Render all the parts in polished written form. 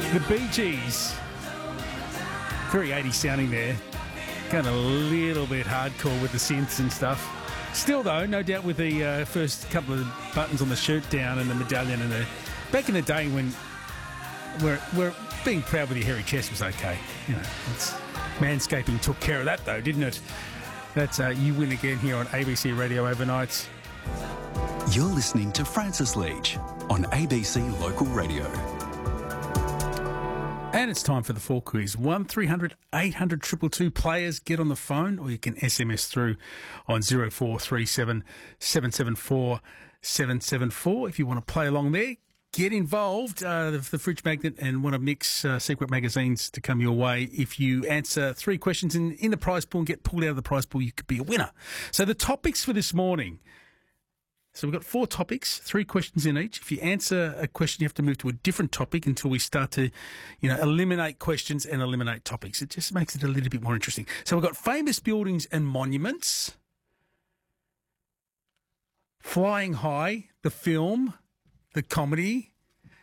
The Bee Gees. Very 80s sounding there. Kind of a little bit hardcore with the synths and stuff. Still, though, no doubt with the first couple of buttons on the shirt down and the medallion and the... Back in the day when we're being proud with your hairy chest was okay. You know, Manscaping took care of that, though, didn't it? That's You Win Again here on ABC Radio Overnights. You're listening to Francis Leach on ABC Local Radio. And it's time for the Fall Quiz. 1300 800 222 players. Get on the phone, or you can SMS through on 0437 774 774 if you want to play along there. Get involved. The Fridge Magnet and one of Nick's secret magazines to come your way. If you answer 3 questions in the prize pool and get pulled out of the prize pool, you could be a winner. So the topics for this morning. So we've got 4 topics, 3 questions in each. If you answer a question, you have to move to a different topic until we start to, eliminate questions and eliminate topics. It just makes it a little bit more interesting. So we've got famous buildings and monuments, Flying High, the film, the comedy,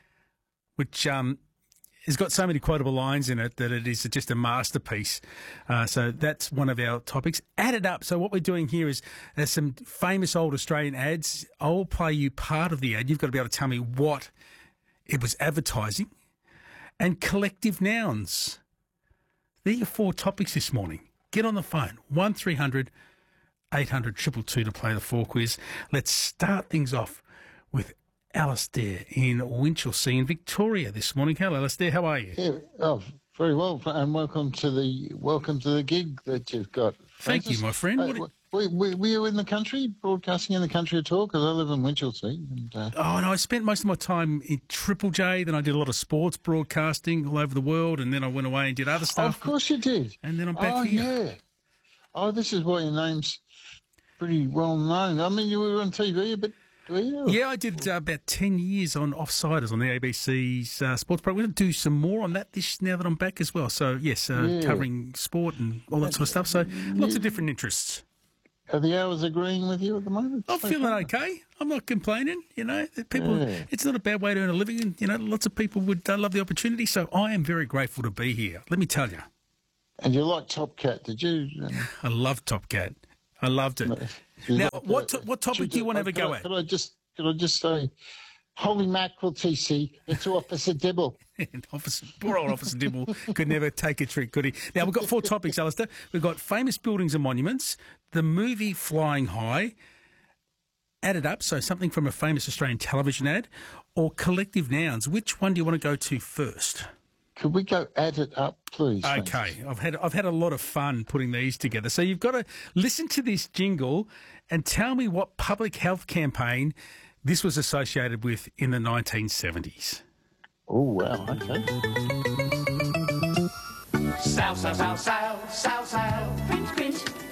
which has got so many quotable lines in it that it is just a masterpiece. So that's one of our topics. Add it up. So what we're doing here is there's some famous old Australian ads. I'll play you part of the ad. You've got to be able to tell me what it was advertising. And collective nouns. There are your 4 topics this morning. Get on the phone. 1300 800 222 to play the Fall Quiz. Let's start things off with Alistair in Winchelsea in Victoria this morning. Hello, Alistair. How are you? Yeah, very well, and welcome to the gig that you've got. Thank Francis. you, my friend. Were you in the country, broadcasting in the country at all? Because I live in Winchelsea. And, Oh, no, I spent most of my time in Triple J, then I did a lot of sports broadcasting all over the world, and then I went away and did other stuff. Of course you did. And then I'm back here. Oh, yeah. Oh, this is why your name's pretty well known. I mean, you were on TV a bit. Yeah, I did about 10 years on Offsiders on the ABC's sports program. We're going to do some more on that now that I'm back as well. So, yes, covering sport and all that sort of stuff. So, lots of different interests. Are the hours agreeing with you at the moment? I'm feeling okay. I'm not complaining. It's not a bad way to earn a living. And, lots of people would love the opportunity. So, I am very grateful to be here. Let me tell you. And you liked Top Cat, did you? I loved Top Cat. I loved it. Now, what topic do you want to have a go at? Could I just say, holy mackerel, TC, it's Officer Dibble. Poor old Officer Dibble could never take a trick, could he? Now, we've got 4 topics, Alistair. We've got famous buildings and monuments, the movie Flying High, add it up, so something from a famous Australian television ad, or collective nouns. Which one do you want to go to first? Could we go add it up, please? Okay, I've had a lot of fun putting these together. So you've got to listen to this jingle and tell me what public health campaign this was associated with in the 1970s. Oh, wow, okay. South, south, south, south, south, south. Pinch, pinch.